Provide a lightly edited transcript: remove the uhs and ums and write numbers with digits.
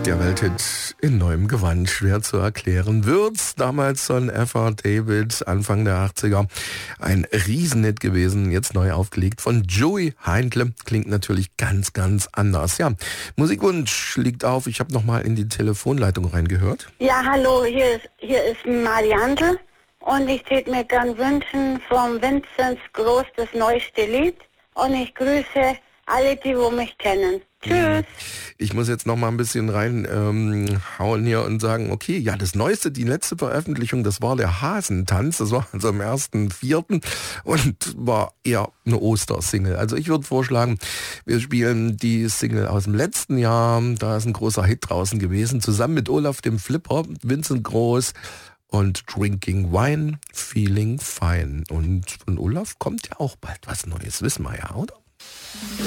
Der Welthit in neuem Gewand, schwer zu erklären. Wird's damals von F.R. David, Anfang der 80er, ein Riesenhit gewesen, jetzt neu aufgelegt von Joey Heindle. Klingt natürlich ganz, ganz anders. Ja, Musikwunsch liegt auf. Ich habe nochmal in die Telefonleitung reingehört. Ja, hallo, hier ist Marianne und ich tät mir gern wünschen vom Vinzenz Groß das neueste Lied und ich grüße alle, die wo mich kennen. Tschüss. Ich muss jetzt noch mal ein bisschen reinhauen hier und sagen, okay, ja, das Neueste, die letzte Veröffentlichung, das war der Hasentanz, das war also am 1.4. und war eher eine Ostersingle. Also ich würde vorschlagen, wir spielen die Single aus dem letzten Jahr, da ist ein großer Hit draußen gewesen, zusammen mit Olaf dem Flipper, Vincent Groß und Drinking Wine, Feeling Fine. Und von Olaf kommt ja auch bald was Neues, wissen wir ja, oder?